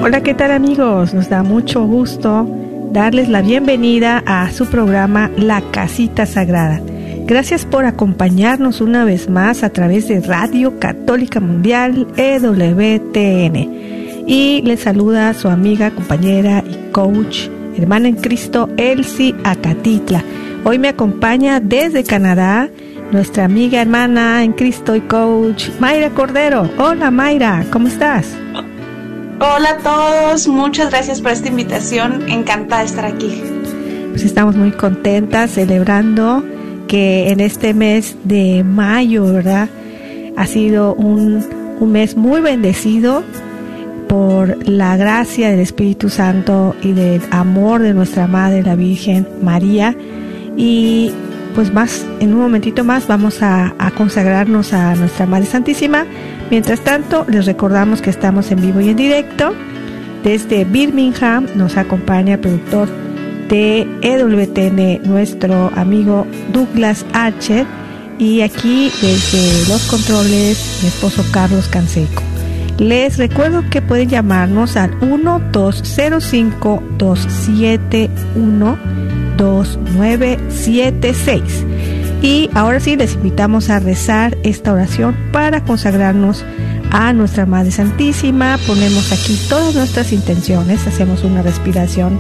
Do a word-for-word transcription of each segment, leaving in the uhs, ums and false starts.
Hola, ¿qué tal amigos? Nos da mucho gusto darles la bienvenida a su programa La Casita Sagrada. Gracias por acompañarnos una vez más a través de Radio Católica Mundial E W T N. Y les saluda su amiga, compañera y coach, hermana en Cristo, Elsie Acatitla. Hoy me acompaña desde Canadá nuestra amiga, hermana en Cristo y coach, Mayra Cordero. Hola Mayra, ¿cómo estás? Hola a todos, muchas gracias por esta invitación, encantada de estar aquí. Pues estamos muy contentas celebrando que en este mes de mayo, ¿verdad? Ha sido un, un mes muy bendecido por la gracia del Espíritu Santo y del amor de nuestra Madre, la Virgen María. Y pues más, en un momentito más vamos a, a consagrarnos a nuestra Madre Santísima. Mientras tanto, les recordamos que estamos en vivo y en directo. Desde Birmingham nos acompaña el productor de E W T N, nuestro amigo Douglas Archer. Y aquí desde los controles, mi esposo Carlos Canseco. Les recuerdo que pueden llamarnos al uno dos cero cinco dos siete uno dos nueve siete seis. Y ahora sí, les invitamos a rezar esta oración para consagrarnos a nuestra Madre Santísima. Ponemos aquí todas nuestras intenciones, hacemos una respiración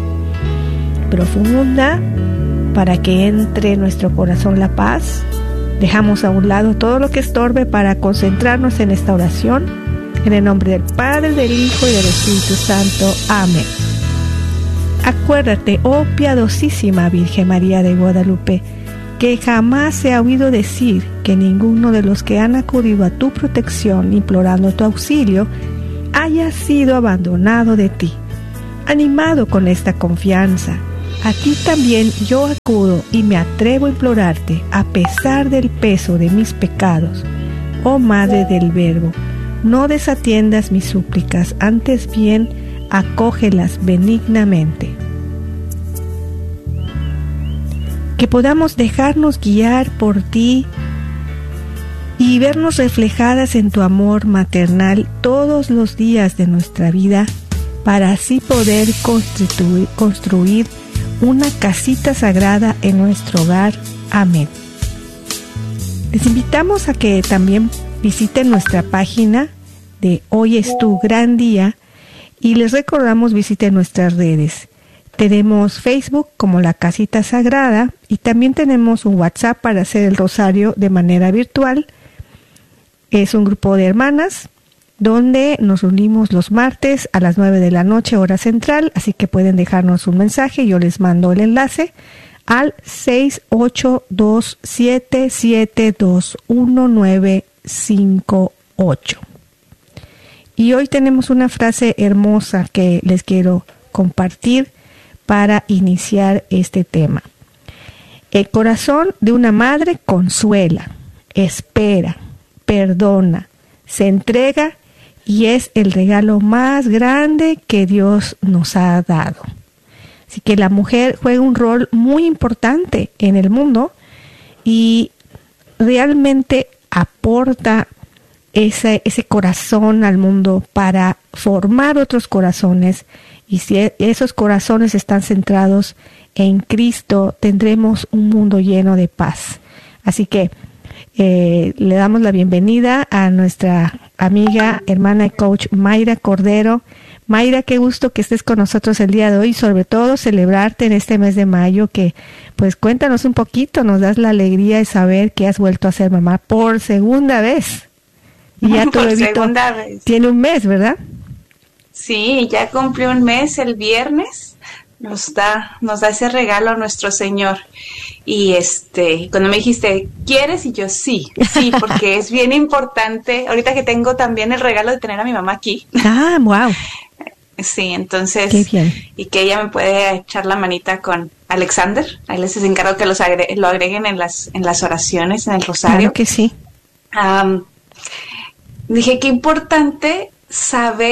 profunda para que entre en nuestro corazón la paz. Dejamos a un lado todo lo que estorbe para concentrarnos en esta oración. En el nombre del Padre, del Hijo y del Espíritu Santo. Amén. Acuérdate, oh piadosísima Virgen María de Guadalupe, que jamás se ha oído decir que ninguno de los que han acudido a tu protección implorando tu auxilio haya sido abandonado de ti. Animado con esta confianza, a ti también yo acudo y me atrevo a implorarte a pesar del peso de mis pecados. Oh Madre del Verbo, no desatiendas mis súplicas, antes bien acógelas benignamente. Que podamos dejarnos guiar por ti y vernos reflejadas en tu amor maternal todos los días de nuestra vida, para así poder construir, construir una casita sagrada en nuestro hogar. Amén. Les invitamos a que también visiten nuestra página de Hoy es tu gran día y les recordamos visiten nuestras redes. Tenemos Facebook como La Casita Sagrada y también tenemos un WhatsApp para hacer el rosario de manera virtual. Es un grupo de hermanas donde nos reunimos los martes a las nueve de la noche, hora central, así que pueden dejarnos un mensaje. Yo les mando el enlace al seis ocho dos siete siete dos uno nueve cinco ocho. Y hoy tenemos una frase hermosa que les quiero compartir para iniciar este tema. El corazón de una madre consuela, espera, perdona, se entrega y es el regalo más grande que Dios nos ha dado. Así que la mujer juega un rol muy importante en el mundo y realmente aporta ese, ese corazón al mundo para formar otros corazones. Y si esos corazones están centrados en Cristo, tendremos un mundo lleno de paz. Así que eh, le damos la bienvenida a nuestra amiga, hermana y coach Mayra Cordero. Mayra, qué gusto que estés con nosotros el día de hoy, sobre todo celebrarte en este mes de mayo, que pues cuéntanos un poquito, nos das la alegría de saber que has vuelto a ser mamá por segunda vez. Y ya tu bebito tiene un mes, ¿verdad? Sí, ya cumplió un mes el viernes, nos da, nos da ese regalo a nuestro Señor. Y este, cuando me dijiste, ¿quieres? Y yo, sí, sí, porque es bien importante, ahorita que tengo también el regalo de tener a mi mamá aquí. Ah, wow. Sí, entonces, qué bien. Y que ella me puede echar la manita con Alexander, ahí les encargo que los agre- lo agreguen en las, en las oraciones, en el rosario. Claro que sí. Um, dije, qué importante saber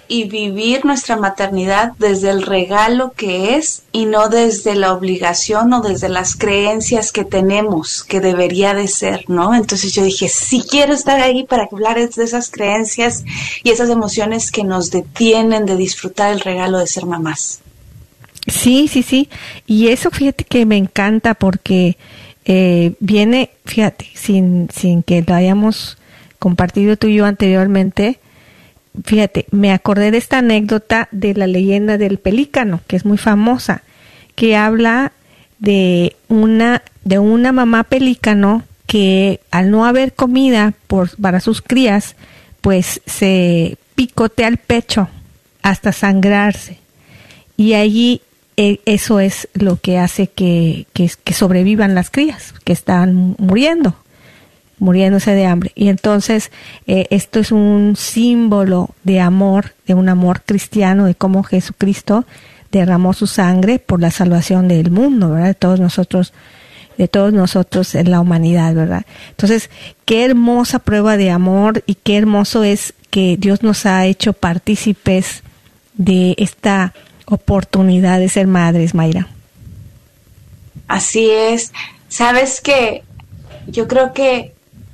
y vivir nuestra maternidad desde el regalo que es y no desde la obligación o desde las creencias que tenemos que debería de ser, ¿no? Entonces yo dije, sí quiero estar ahí para hablar de esas creencias y esas emociones que nos detienen de disfrutar el regalo de ser mamás. Sí, sí, sí. Y eso, fíjate que me encanta porque eh, viene, fíjate, sin, sin que lo hayamos compartido tú y yo anteriormente, fíjate, me acordé de esta anécdota de la leyenda del pelícano, que es muy famosa, que habla de una, de una mamá pelícano que al no haber comida por, para sus crías, pues se picotea el pecho hasta sangrarse. Y allí eh, eso es lo que hace que, que, que sobrevivan las crías, que están muriendo. muriéndose de hambre. Y entonces eh, esto es un símbolo de amor, de un amor cristiano, de cómo Jesucristo derramó su sangre por la salvación del mundo, ¿verdad? De todos nosotros, de todos nosotros en la humanidad, ¿verdad? Entonces, qué hermosa prueba de amor y qué hermoso es que Dios nos ha hecho partícipes de esta oportunidad de ser madres, Mayra. Así es. Sabes que yo creo que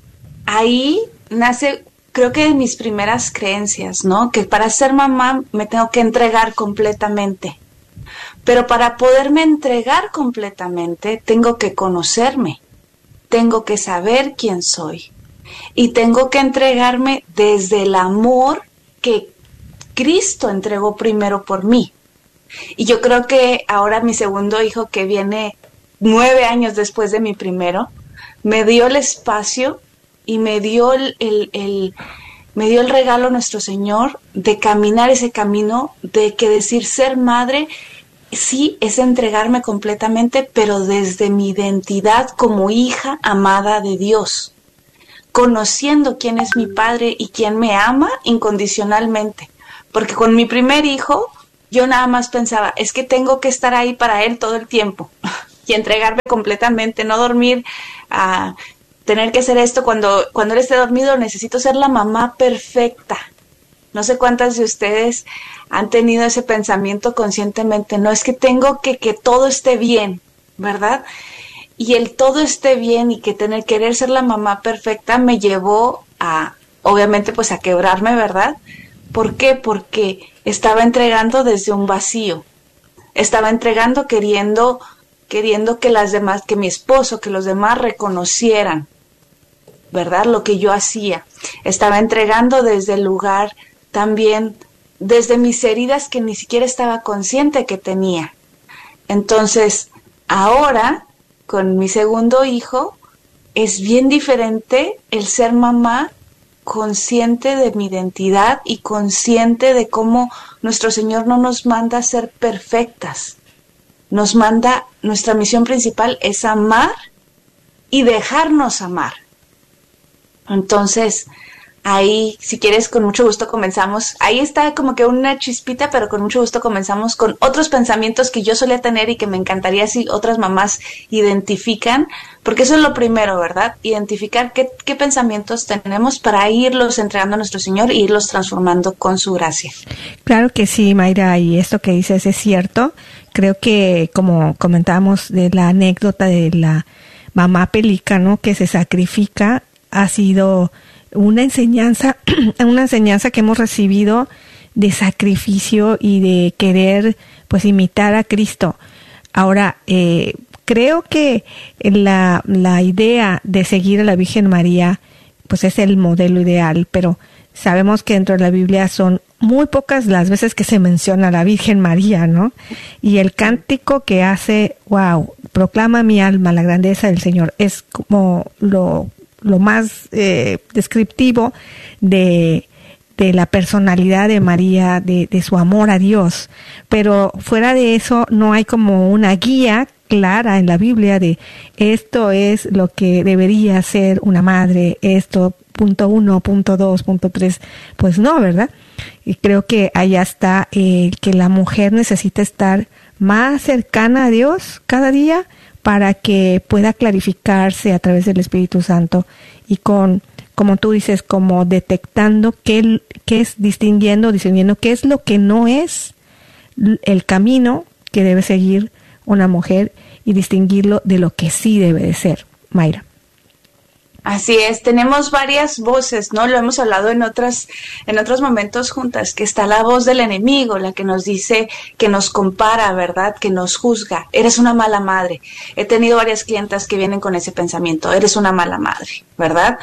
ahí nace, creo que de mis primeras creencias, ¿no? Que para ser mamá me tengo que entregar completamente. Pero para poderme entregar completamente, tengo que conocerme. Tengo que saber quién soy. Y tengo que entregarme desde el amor que Cristo entregó primero por mí. Y yo creo que ahora mi segundo hijo, que viene nueve años después de mi primero, me dio el espacio y me dio el, el, el, me dio el regalo nuestro Señor de caminar ese camino, de que decir ser madre, sí, es entregarme completamente, pero desde mi identidad como hija amada de Dios, conociendo quién es mi Padre y quién me ama incondicionalmente. Porque con mi primer hijo, yo nada más pensaba, es que tengo que estar ahí para él todo el tiempo y entregarme completamente, no dormir, a uh, tener que hacer esto cuando, cuando él esté dormido, necesito ser la mamá perfecta. No sé cuántas de ustedes han tenido ese pensamiento conscientemente, no es que tengo que que todo esté bien, ¿verdad? Y el todo esté bien y que tener querer ser la mamá perfecta me llevó a, obviamente, pues a quebrarme, ¿verdad? ¿Por qué? Porque estaba entregando desde un vacío. Estaba entregando queriendo, queriendo que las demás, que mi esposo, que los demás reconocieran, ¿verdad? Lo que yo hacía. Estaba entregando desde el lugar también, desde mis heridas que ni siquiera estaba consciente que tenía. Entonces, ahora, con mi segundo hijo, es bien diferente el ser mamá consciente de mi identidad y consciente de cómo nuestro Señor no nos manda a ser perfectas. Nos manda, nuestra misión principal es amar y dejarnos amar. Entonces, ahí, si quieres, con mucho gusto comenzamos. Ahí está como que una chispita, pero con mucho gusto comenzamos con otros pensamientos que yo solía tener y que me encantaría si otras mamás identifican, porque eso es lo primero, ¿verdad? Identificar qué, qué pensamientos tenemos para irlos entregando a nuestro Señor e irlos transformando con su gracia. Claro que sí, Mayra, y esto que dices es cierto. Creo que, como comentábamos de la anécdota de la mamá pelícano que se sacrifica, ha sido una enseñanza, una enseñanza que hemos recibido de sacrificio y de querer, pues, imitar a Cristo. Ahora, eh, creo que la, la idea de seguir a la Virgen María, pues, es el modelo ideal, pero sabemos que dentro de la Biblia son muy pocas las veces que se menciona a la Virgen María, ¿no? Y el cántico que hace, wow, proclama mi alma la grandeza del Señor, es como lo lo más eh, descriptivo de, de la personalidad de María, de, de su amor a Dios. Pero fuera de eso no hay como una guía clara en la Biblia de esto es lo que debería ser una madre, esto, punto uno, punto dos, punto tres. Pues no, ¿verdad? Y creo que allá está eh, que la mujer necesita estar más cercana a Dios cada día, para que pueda clarificarse a través del Espíritu Santo y con, como tú dices, como detectando qué, qué es, distinguiendo, discerniendo qué es lo que no es el camino que debe seguir una mujer y distinguirlo de lo que sí debe de ser. Mayra. Así es, tenemos varias voces, ¿no? Lo hemos hablado en otras, en otros momentos juntas, que está la voz del enemigo, la que nos dice, que nos compara, ¿verdad? Que nos juzga. Eres una mala madre. He tenido varias clientas que vienen con ese pensamiento, eres una mala madre, ¿verdad?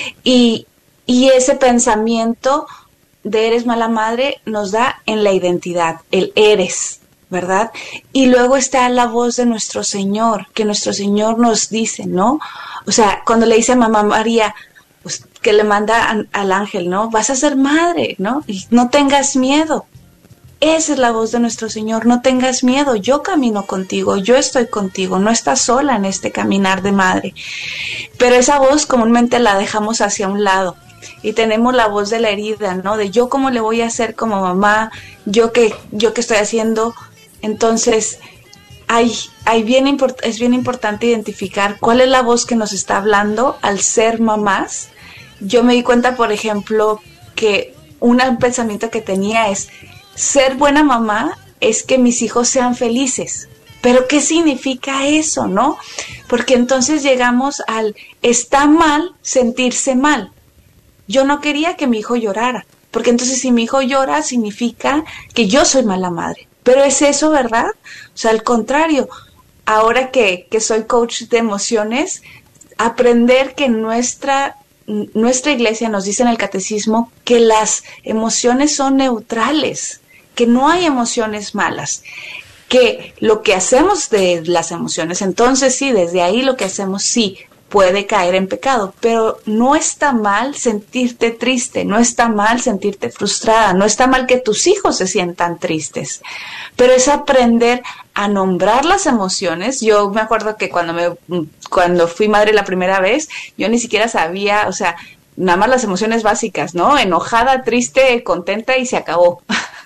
Y, y ese pensamiento de eres mala madre nos da en la identidad, el eres, ¿verdad? Y luego está la voz de nuestro Señor, que nuestro Señor nos dice, ¿no? O sea, cuando le dice a mamá María, pues, que le manda a, al ángel, ¿no? Vas a ser madre, ¿no? Y no tengas miedo. Esa es la voz de nuestro Señor, no tengas miedo, yo camino contigo, yo estoy contigo, no estás sola en este caminar de madre. Pero esa voz comúnmente la dejamos hacia un lado. Y tenemos la voz de la herida, ¿no? De yo cómo le voy a hacer como mamá, yo qué, yo qué estoy haciendo. Entonces, hay, hay bien import- es bien importante identificar cuál es la voz que nos está hablando al ser mamás. Yo me di cuenta, por ejemplo, que un pensamiento que tenía es, ser buena mamá es que mis hijos sean felices. Pero ¿qué significa eso, no? Porque entonces llegamos al, está mal sentirse mal. Yo no quería que mi hijo llorara, porque entonces si mi hijo llora significa que yo soy mala madre. Pero es eso, ¿verdad? O sea, al contrario, ahora que, que soy coach de emociones, aprender que nuestra, nuestra iglesia nos dice en el catecismo que las emociones son neutrales, que no hay emociones malas, que lo que hacemos de las emociones, entonces sí, desde ahí lo que hacemos sí puede caer en pecado, pero no está mal sentirte triste, no está mal sentirte frustrada, no está mal que tus hijos se sientan tristes, pero es aprender a nombrar las emociones. Yo me acuerdo que cuando me cuando fui madre la primera vez, yo ni siquiera sabía, o sea, nada más las emociones básicas, ¿no? Enojada, triste, contenta y se acabó.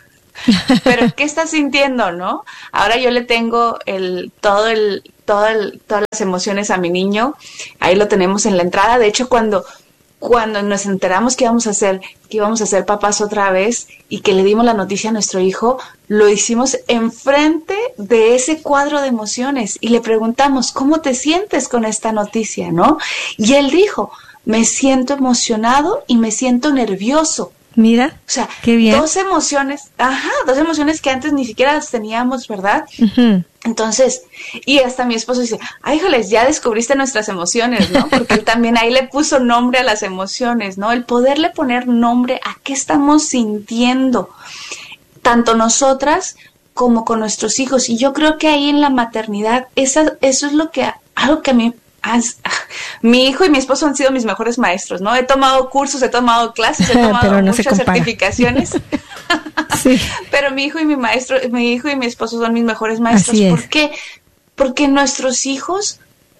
Pero ¿qué estás sintiendo, no? Ahora yo le tengo el todo el todo el todas las emociones a mi niño. Ahí lo tenemos en la entrada. De hecho, cuando cuando nos enteramos que íbamos a hacer que íbamos a ser papás otra vez y que le dimos la noticia a nuestro hijo, lo hicimos enfrente de ese cuadro de emociones y le preguntamos, ¿cómo te sientes con esta noticia, no? Y él dijo, me siento emocionado y me siento nervioso. Mira, o sea, qué bien. Dos emociones, ajá, dos emociones que antes ni siquiera las teníamos, ¿verdad? Uh-huh. Entonces, y hasta mi esposo dice, ay, híjoles, ya descubriste nuestras emociones, ¿no? Porque él también ahí le puso nombre a las emociones, ¿no? El poderle poner nombre a qué estamos sintiendo, tanto nosotras como con nuestros hijos. Y yo creo que ahí en la maternidad, esa, eso es lo que, algo que a mí As, mi hijo y mi esposo han sido mis mejores maestros, ¿no? He tomado cursos, he tomado clases, he tomado no muchas certificaciones. Sí. Pero mi hijo y mi maestro, mi hijo y mi esposo son mis mejores maestros. ¿Por qué? Porque nuestros hijos,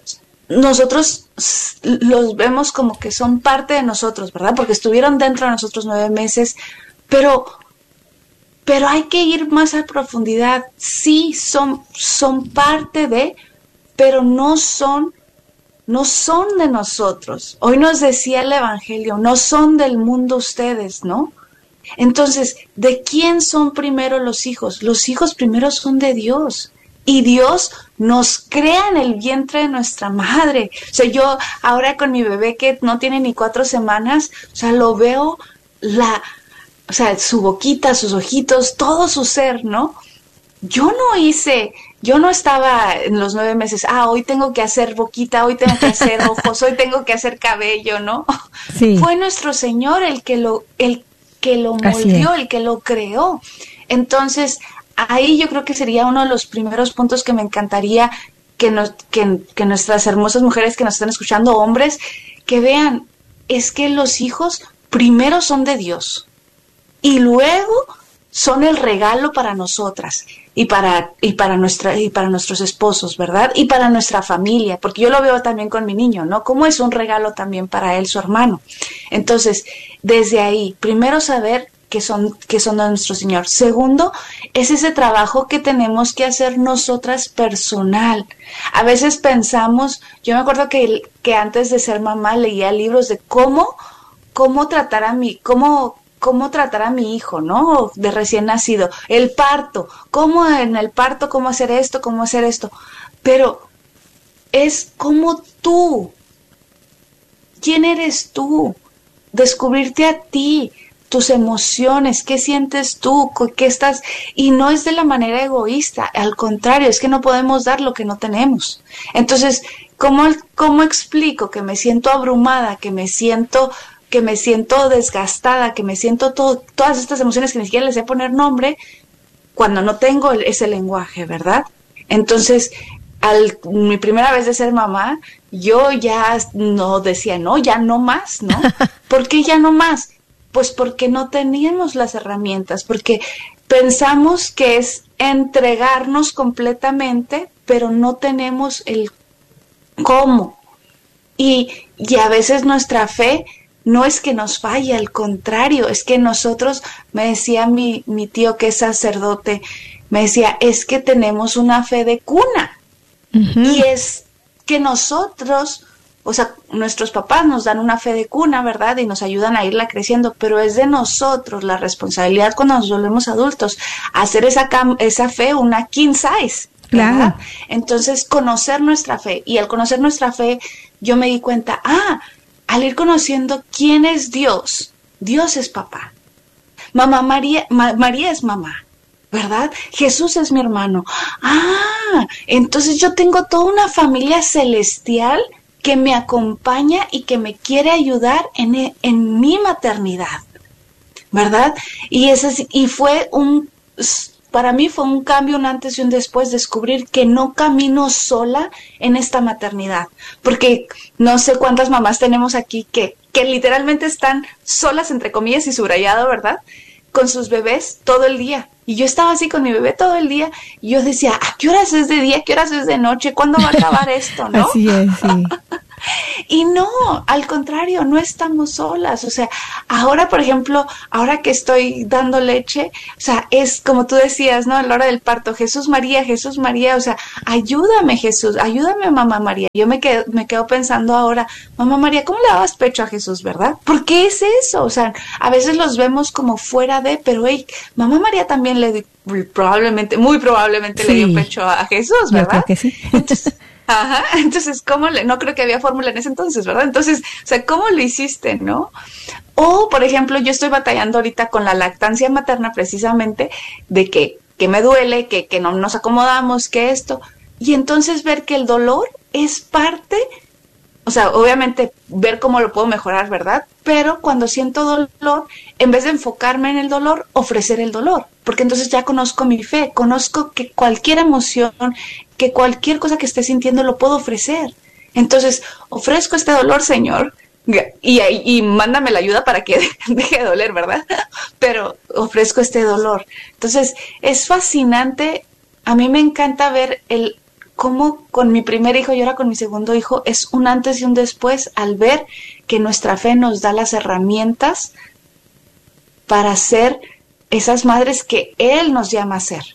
nosotros los vemos como que son parte de nosotros, ¿verdad? Porque estuvieron dentro de nosotros nueve meses, pero pero hay que ir más a profundidad. Sí, son son parte de, pero no son No son de nosotros. Hoy nos decía el Evangelio, no son del mundo ustedes, ¿no? Entonces, ¿de quién son primero los hijos? Los hijos primero son de Dios. Y Dios nos crea en el vientre de nuestra madre. O sea, yo ahora con mi bebé que no tiene ni cuatro semanas, o sea, lo veo, la, o sea, su boquita, sus ojitos, todo su ser, ¿no? Yo no hice... Yo no estaba en los nueve meses, ah, hoy tengo que hacer boquita, hoy tengo que hacer ojos, hoy tengo que hacer cabello, ¿no? Sí. Fue nuestro Señor el que lo, el que lo moldeó, el que lo creó. Entonces, ahí yo creo que sería uno de los primeros puntos que me encantaría que, nos, que, que nuestras hermosas mujeres que nos están escuchando, hombres, que vean, es que los hijos primero son de Dios y luego son el regalo para nosotras y para y para nuestra y para nuestros esposos, ¿verdad? Y para nuestra familia, porque yo lo veo también con mi niño, ¿no? Como es un regalo también para él, su hermano. Entonces, desde ahí, primero saber que son que son de nuestro Señor. Segundo, es ese trabajo que tenemos que hacer nosotras personal. A veces pensamos, yo me acuerdo que que antes de ser mamá leía libros de cómo cómo tratar a mi, cómo, cómo tratar a mi hijo, ¿no? De recién nacido. El parto, cómo en el parto, cómo hacer esto, cómo hacer esto. Pero es como tú. ¿Quién eres tú? Descubrirte a ti, tus emociones, qué sientes tú, qué estás, y no es de la manera egoísta, al contrario, es que no podemos dar lo que no tenemos. Entonces, ¿cómo, cómo explico que me siento abrumada, que me siento, que me siento desgastada, que me siento todo, todas estas emociones que ni siquiera les sé poner nombre, cuando no tengo ese lenguaje, ¿verdad? Entonces, al mi primera vez de ser mamá, yo ya no decía, no, ya no más, ¿no? ¿Por qué ya no más? Pues porque no teníamos las herramientas, porque pensamos que es entregarnos completamente, pero no tenemos el cómo. Y, y a veces nuestra fe no es que nos falle, al contrario, es que nosotros, me decía mi, mi tío que es sacerdote, me decía, es que tenemos una fe de cuna. Uh-huh. Y es que nosotros, o sea, nuestros papás nos dan una fe de cuna, ¿verdad? Y nos ayudan a irla creciendo, pero es de nosotros la responsabilidad cuando nos volvemos adultos, hacer esa, cam- esa fe una king size, ¿verdad? Claro. Entonces, conocer nuestra fe. Y al conocer nuestra fe, yo me di cuenta, ah, al ir conociendo quién es Dios, Dios es papá. Mamá María, Ma- María es mamá, ¿verdad? Jesús es mi hermano. Ah, entonces yo tengo toda una familia celestial que me acompaña y que me quiere ayudar en, en mi maternidad, ¿verdad? Y, ese, y fue un, para mí fue un cambio, un antes y un después, descubrir que no camino sola en esta maternidad, porque no sé cuántas mamás tenemos aquí que, que literalmente están solas, entre comillas y subrayado, ¿verdad?, con sus bebés todo el día. Y yo estaba así con mi bebé todo el día y yo decía, ¿a qué horas es de día? ¿A qué horas es de noche? ¿Cuándo va a acabar esto? ¿No? Así es, sí. Y no, al contrario, no estamos solas. O sea, ahora, por ejemplo, ahora que estoy dando leche, o sea, es como tú decías, ¿no? A la hora del parto, Jesús María, Jesús María, o sea, ayúdame Jesús, ayúdame Mamá María. Yo me quedo, me quedo pensando ahora, Mamá María, ¿cómo le dabas pecho a Jesús, verdad? ¿Por qué es eso? O sea, a veces los vemos como fuera de, pero hey, Mamá María también le dio, probablemente, muy probablemente sí, le dio pecho a Jesús, ¿verdad? Yo creo que sí. Entonces, ajá, entonces, ¿cómo le, no creo que había fórmula en ese entonces, ¿verdad? Entonces, o sea, ¿cómo lo hiciste, no? O, por ejemplo, yo estoy batallando ahorita con la lactancia materna precisamente de que, que me duele, que, que no nos acomodamos, que esto, y entonces ver que el dolor es parte, o sea, obviamente ver cómo lo puedo mejorar, ¿verdad? Pero cuando siento dolor, en vez de enfocarme en el dolor, ofrecer el dolor, porque entonces ya conozco mi fe, conozco que cualquier emoción, que cualquier cosa que esté sintiendo lo puedo ofrecer. Entonces, ofrezco este dolor, Señor, y, y, y mándame la ayuda para que deje de doler, ¿verdad? Pero ofrezco este dolor. Entonces, es fascinante. A mí me encanta ver el cómo con mi primer hijo y ahora con mi segundo hijo es un antes y un después al ver que nuestra fe nos da las herramientas para ser esas madres que Él nos llama a ser.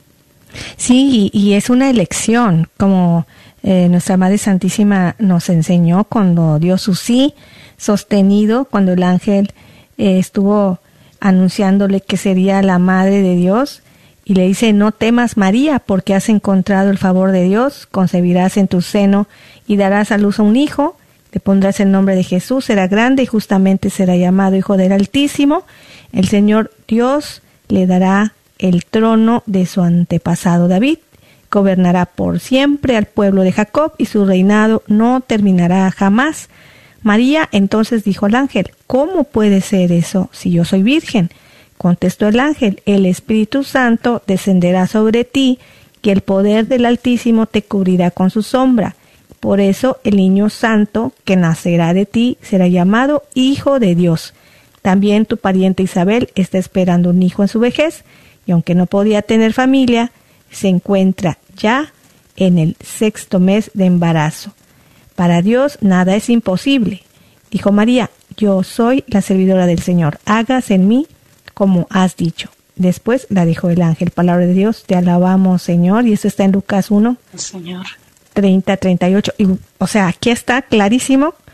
Sí, y, y es una elección, como eh, nuestra Madre Santísima nos enseñó cuando dio su sí sostenido, cuando el ángel eh, estuvo anunciándole que sería la Madre de Dios, y le dice, no temas María, porque has encontrado el favor de Dios, concebirás en tu seno y darás a luz a un hijo, le pondrás el nombre de Jesús, será grande y justamente será llamado Hijo del Altísimo, el Señor Dios le dará el trono de su antepasado David, gobernará por siempre al pueblo de Jacob y su reinado no terminará jamás. María entonces dijo al ángel, ¿cómo puede ser eso si yo soy virgen? Contestó el ángel, el Espíritu Santo descenderá sobre ti y el poder del Altísimo te cubrirá con su sombra. Por eso el niño santo que nacerá de ti será llamado Hijo de Dios. También tu pariente Isabel está esperando un hijo en su vejez, y aunque no podía tener familia, se encuentra ya en el sexto mes de embarazo. Para Dios nada es imposible. Dijo María, yo soy la servidora del Señor, hágase en mí como has dicho. Después la dijo el ángel, palabra de Dios, te alabamos, Señor, y eso está en Lucas uno, Señor. treinta, treinta y ocho. Y, o sea, aquí está clarísimo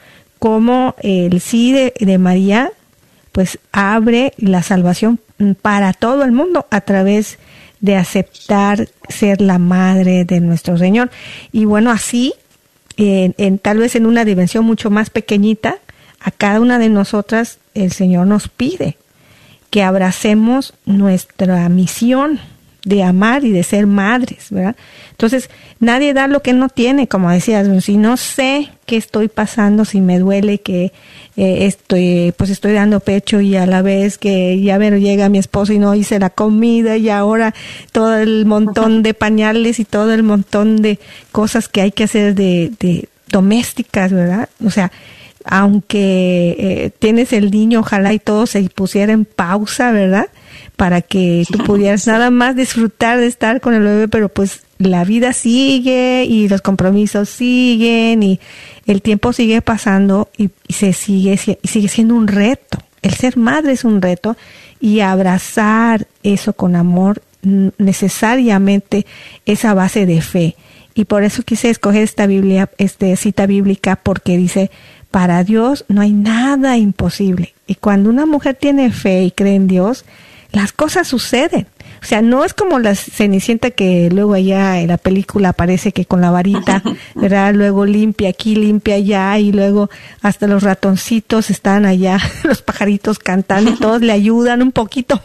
cómo el sí de, de María pues abre la salvación para todo el mundo a través de aceptar ser la madre de nuestro Señor. Y bueno, así, en, en tal vez en una dimensión mucho más pequeñita, a cada una de nosotras el Señor nos pide que abracemos nuestra misión de amar y de ser madres, ¿verdad? Entonces, nadie da lo que no tiene, como decías, si no sé qué estoy pasando, si me duele que eh, estoy, pues estoy dando pecho y a la vez que ya ver, llega mi esposo y no hice la comida y ahora todo el montón de pañales y todo el montón de cosas que hay que hacer de, de domésticas, ¿verdad? O sea, aunque eh, tienes el niño, ojalá y todo se pusiera en pausa, ¿verdad? Para que tú pudieras nada más disfrutar de estar con el bebé, pero pues la vida sigue y los compromisos siguen y el tiempo sigue pasando y, y se sigue y sigue siendo un reto. El ser madre es un reto y abrazar eso con amor necesariamente es a base de fe. Y por eso quise escoger esta Biblia, este cita bíblica, porque dice: para Dios no hay nada imposible. Y cuando una mujer tiene fe y cree en Dios, las cosas suceden. O sea, no es como la Cenicienta que luego allá en la película aparece que con la varita, ¿verdad? Luego limpia aquí, limpia allá, y luego hasta los ratoncitos están allá, los pajaritos cantando y todos le ayudan un poquito.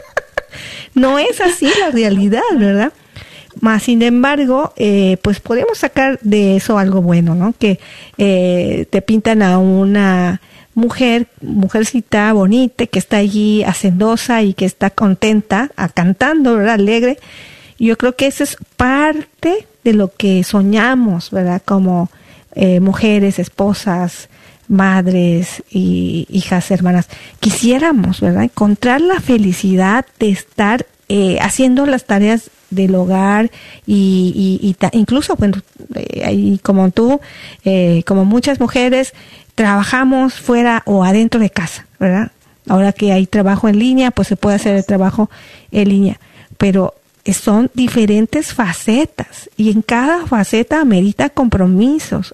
No es así la realidad, ¿verdad? Más sin embargo, eh, pues podemos sacar de eso algo bueno, ¿no? Que eh, te pintan a una mujer, mujercita bonita, que está allí hacendosa y que está contenta, a, cantando, ¿verdad? Alegre. Y yo creo que eso es parte de lo que soñamos, ¿verdad? Como eh, mujeres, esposas, madres y hijas, hermanas. Quisiéramos, ¿verdad? Encontrar la felicidad de estar eh, haciendo las tareas del hogar y, y, y ta, incluso, bueno, eh, como tú, eh, como muchas mujeres, trabajamos fuera o adentro de casa, ¿verdad? Ahora que hay trabajo en línea, pues se puede hacer el trabajo en línea, pero son diferentes facetas y en cada faceta amerita compromisos,